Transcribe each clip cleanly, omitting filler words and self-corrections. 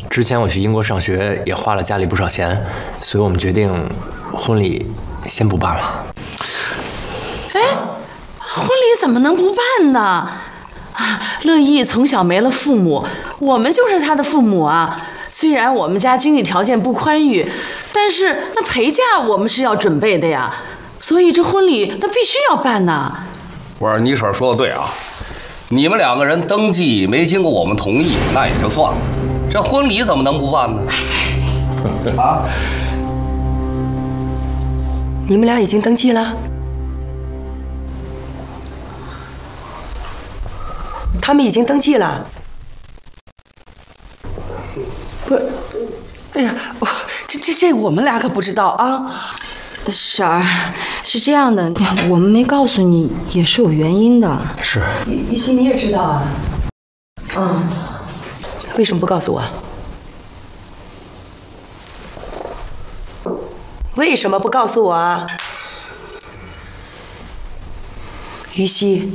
之前我去英国上学也花了家里不少钱，所以我们决定婚礼先不办了。 哎，婚礼怎么能不办呢？啊，乐意从小没了父母，我们就是他的父母啊。虽然我们家经济条件不宽裕，但是那陪嫁我们是要准备的呀，所以这婚礼那必须要办呐。 我说你婶说的对啊，你们2个人登记没经过我们同意，那也就算了，这婚礼怎么能不办呢？啊？ 你们俩已经登记了？他们已经登记了。不是， 哎呀，这我们俩可不知道啊。 婶儿，是这样的，我们没告诉你也是有原因的。 是。 于西，你也知道啊？嗯。为什么不告诉我？为什么不告诉我啊？于西，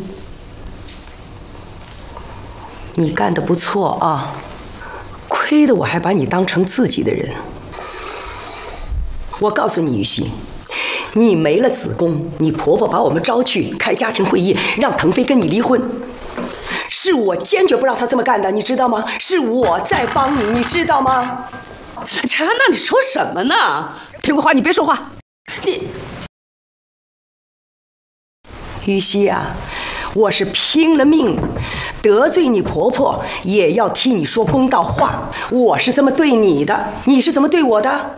你干得不错啊，亏得我还把你当成自己的人。我告诉你，于西，你没了子宫，你婆婆把我们招去开家庭会议，让腾飞跟你离婚，是我坚决不让她这么干的，你知道吗？是我在帮你，你知道吗？ 陈安娜，你说什么呢？田桂花，你别说话。你， 于西啊，我是拼了命，得罪你婆婆也要替你说公道话。我是这么对你的，你是怎么对我的？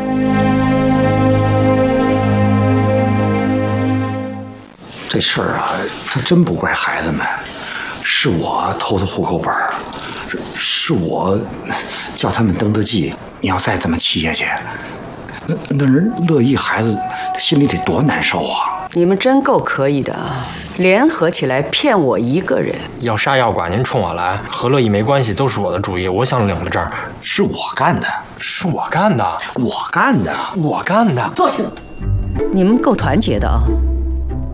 这事儿啊，他真不怪孩子们，是我偷的户口本，是我叫他们登的记。你要再这么气下去，那人乐意孩子心里得多难受啊！ 你们真够可以的啊，联合起来骗我一个人。 要杀要剐您冲我来，和乐意没关系，都是我的主意，我想领的证。 是我干的， 是我干的， 我干的， 我干的。 坐下。 你们够团结的啊！